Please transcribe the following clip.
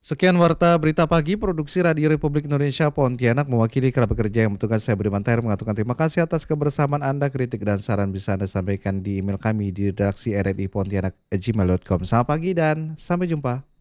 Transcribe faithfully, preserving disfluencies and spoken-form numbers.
Sekian warta berita pagi produksi Radio Republik Indonesia Pontianak mewakili kerabat kerja yang bertugas. Saya Budiman Tahir mengatakan terima kasih atas kebersamaan Anda. Kritik dan saran bisa Anda sampaikan di email kami di redaksi r r i pontianak at gmail dot com. Selamat pagi dan sampai jumpa.